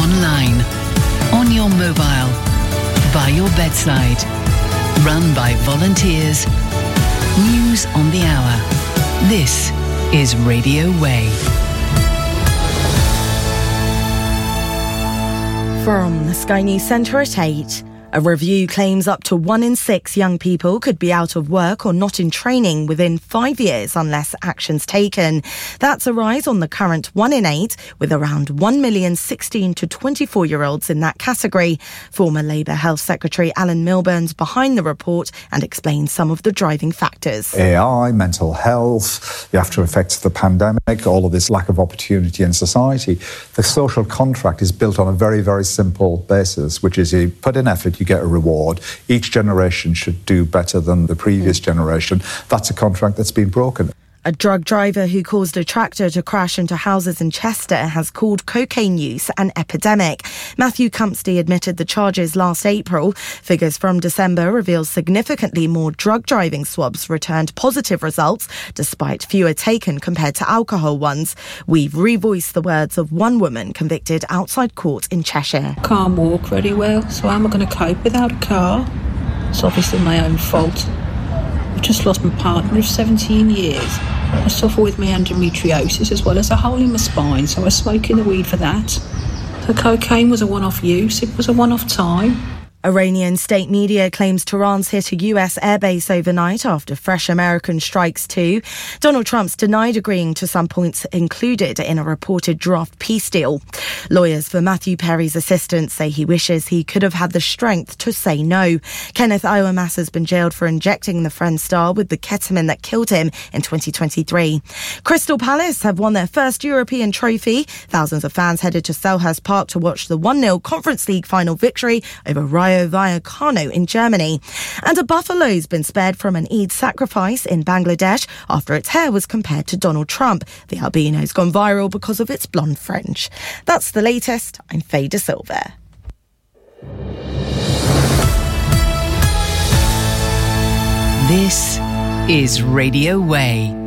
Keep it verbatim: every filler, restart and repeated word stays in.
online, on your mobile, by your bedside. Run by volunteers. News on the hour. This is Radio Way. From the Sky News Centre at eight. A review claims up to one in six young people could be out of work or not in training within five years unless action's taken. That's a rise on the current one in eight, with around one million sixteen to twenty-four-year-olds in that category. Former Labour Health Secretary Alan Milburn's behind the report and explains some of the driving factors. A I, mental health, the after effects of the pandemic, all of this lack of opportunity in society. The social contract is built on a very, very simple basis, which is you put in effort, you get a reward. Each generation should do better than the previous generation. That's a contract that's been broken. A drug driver who caused a tractor to crash into houses in Chester has called cocaine use an epidemic. Matthew Cumpsty admitted the charges last April. Figures from December reveal significantly more drug driving swabs returned positive results, despite fewer taken compared to alcohol ones. We've revoiced the words of one woman convicted outside court in Cheshire. Can't walk very well, so how am I going to cope without a car? It's obviously my own fault. I've just lost my partner of seventeen years. I suffer with my endometriosis as well as a hole in my spine, so I was smoking the weed for that. The cocaine was a one-off use, it was a one-off time. Iranian state media claims Tehran's hit a U S airbase overnight after fresh American strikes too. Donald Trump's denied agreeing to some points included in a reported draft peace deal. Lawyers for Matthew Perry's assistant say he wishes he could have had the strength to say no. Kenneth Iwermas has been jailed for injecting the Friends star with the ketamine that killed him in twenty twenty-three. Crystal Palace have won their first European trophy. Thousands of fans headed to Selhurst Park to watch the one nil Conference League final victory over Rayo Vallecano in Germany. And a buffalo's been spared from an Eid sacrifice in Bangladesh after its hair was compared to Donald Trump. The albino's gone viral because of its blonde fringe. That's the latest. I'm Faye De Silva. This is Radio Way.